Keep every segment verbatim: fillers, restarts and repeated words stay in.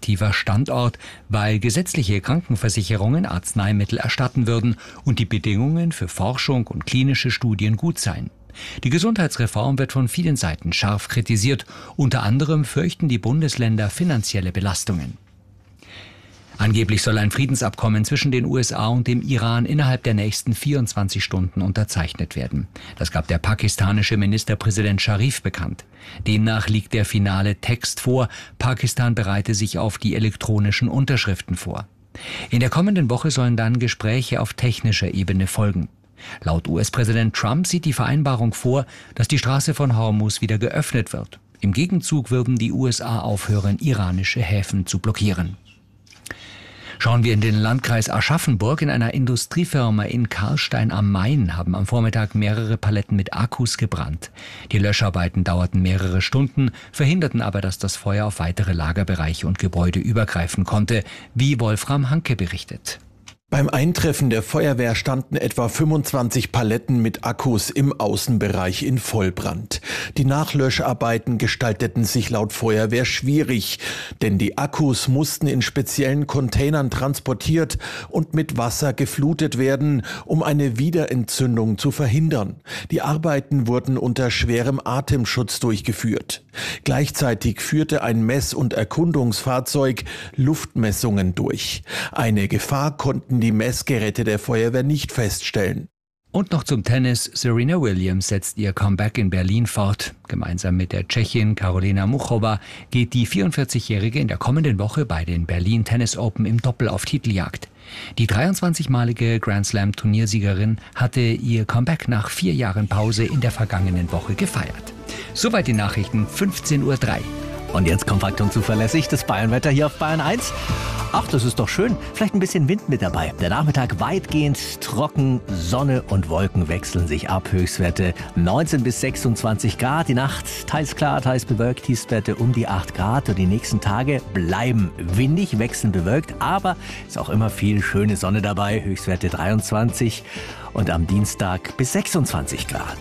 attraktiver Standort, weil gesetzliche Krankenversicherungen Arzneimittel erstatten würden und die Bedingungen für Forschung und klinische Studien gut seien. Die Gesundheitsreform wird von vielen Seiten scharf kritisiert. Unter anderem fürchten die Bundesländer finanzielle Belastungen. Angeblich soll ein Friedensabkommen zwischen den U S A und dem Iran innerhalb der nächsten vierundzwanzig Stunden unterzeichnet werden. Das gab der pakistanische Ministerpräsident Scharif bekannt. Demnach liegt der finale Text vor. Pakistan bereite sich auf die elektronischen Unterschriften vor. In der kommenden Woche sollen dann Gespräche auf technischer Ebene folgen. Laut U S-Präsident Trump sieht die Vereinbarung vor, dass die Straße von Hormuz wieder geöffnet wird. Im Gegenzug würden die U S A aufhören, iranische Häfen zu blockieren. Schauen wir in den Landkreis Aschaffenburg. In einer Industriefirma in Karlstein am Main haben am Vormittag mehrere Paletten mit Akkus gebrannt. Die Löscharbeiten dauerten mehrere Stunden, verhinderten aber, dass das Feuer auf weitere Lagerbereiche und Gebäude übergreifen konnte, wie Wolfram Hanke berichtet. Beim Eintreffen der Feuerwehr standen etwa fünfundzwanzig Paletten mit Akkus im Außenbereich in Vollbrand. Die Nachlöscharbeiten gestalteten sich laut Feuerwehr schwierig, denn die Akkus mussten in speziellen Containern transportiert und mit Wasser geflutet werden, um eine Wiederentzündung zu verhindern. Die Arbeiten wurden unter schwerem Atemschutz durchgeführt. Gleichzeitig führte ein Mess- und Erkundungsfahrzeug Luftmessungen durch. Eine Gefahr konnten die Messgeräte der Feuerwehr nicht feststellen. Und noch zum Tennis. Serena Williams setzt ihr Comeback in Berlin fort. Gemeinsam mit der Tschechin Karolina Muchova geht die vierundvierzigjährige in der kommenden Woche bei den Berlin Tennis Open im Doppel auf Titeljagd. Die dreiundzwanzigmalige Grand Slam Turniersiegerin hatte ihr Comeback nach vier Jahren Pause in der vergangenen Woche gefeiert. Soweit die Nachrichten, fünfzehn Uhr drei. Und jetzt kompakt und zuverlässig das Bayernwetter hier auf Bayern eins. Ach, das ist doch schön. Vielleicht ein bisschen Wind mit dabei. Der Nachmittag weitgehend trocken, Sonne und Wolken wechseln sich ab. Höchstwerte neunzehn bis sechsundzwanzig Grad. Die Nacht teils klar, teils bewölkt. Tiefstwerte um die acht Grad. Und die nächsten Tage bleiben windig, wechseln bewölkt. Aber ist auch immer viel schöne Sonne dabei. Höchstwerte dreiundzwanzig und am Dienstag bis sechsundzwanzig Grad.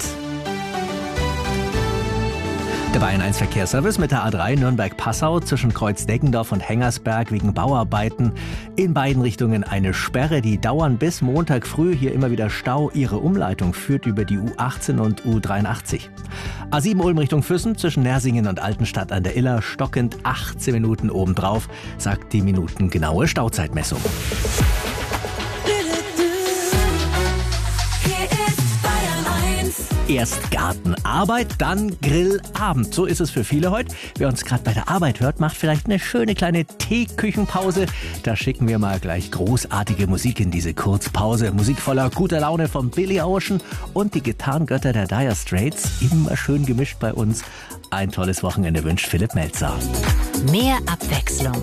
Der Bayern eins Verkehrsservice mit der A drei Nürnberg-Passau zwischen Kreuz-Deggendorf und Hengersberg wegen Bauarbeiten. In beiden Richtungen eine Sperre, die dauern bis Montag früh. Hier immer wieder Stau. Ihre Umleitung führt über die U achtzehn und U dreiundachtzig. A sieben Ulm Richtung Füssen zwischen Nersingen und Altenstadt an der Iller stockend achtzehn Minuten obendrauf, sagt die minutengenaue Stauzeitmessung. Erst Gartenarbeit, dann Grillabend. So ist es für viele heute. Wer uns gerade bei der Arbeit hört, macht vielleicht eine schöne kleine Teeküchenpause. Da schicken wir mal gleich großartige Musik in diese Kurzpause. Musik voller guter Laune von Billy Ocean und die Gitarrengötter der Dire Straits. Immer schön gemischt bei uns. Ein tolles Wochenende wünscht Philipp Melzer. Mehr Abwechslung